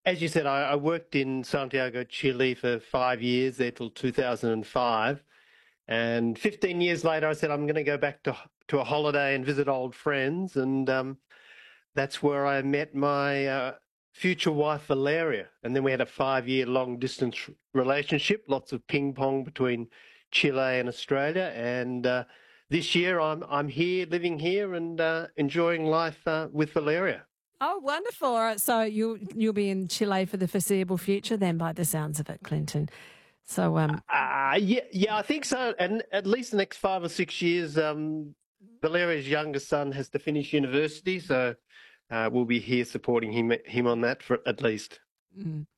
As you said, I worked in Santiago, Chile for 5 years, there till 2005. And 15 years later, I said, I'm going to go back to a holiday and visit old friends. And that's where I met my future wife, Valeria. And then we had a 5 year long distance relationship, lots of ping pong between Chile and Australia. And this year I'm here, living here and enjoying life with Valeria. Oh, wonderful. All right. So you'll be in Chile for the foreseeable future then, by the sounds of it, Clinton. So Yeah, I think so. And at least the next 5 or 6 years, Valeria's youngest son has to finish university, so we'll be here supporting him on that for at least. mm.